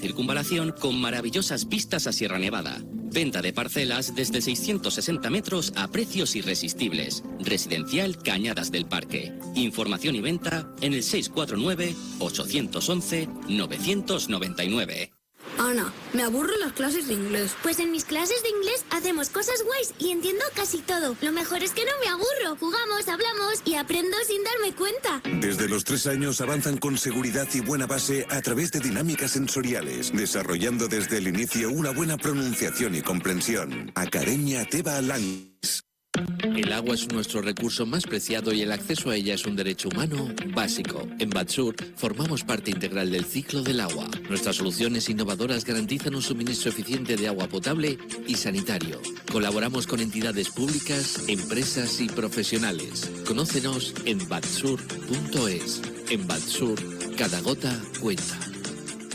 circunvalación con maravillosas vistas a Sierra Nevada. Venta de parcelas desde 660 metros a precios irresistibles. Residencial Cañadas del Parque. Información y venta en el 649-811-999. Ana, me aburren las clases de inglés. Pues en mis clases de inglés hacemos cosas guays y entiendo casi todo. Lo mejor es que no me aburro. Jugamos, hablamos y aprendo sin darme cuenta. Desde los 3 años avanzan con seguridad y buena base a través de dinámicas sensoriales, desarrollando desde el inicio una buena pronunciación y comprensión. Academia Teva Langues. El agua es nuestro recurso más preciado y el acceso a ella es un derecho humano básico. En Batsur formamos parte integral del ciclo del agua. Nuestras soluciones innovadoras garantizan un suministro eficiente de agua potable y sanitario. Colaboramos con entidades públicas, empresas y profesionales. Conócenos en batsur.es. En Batsur, cada gota cuenta.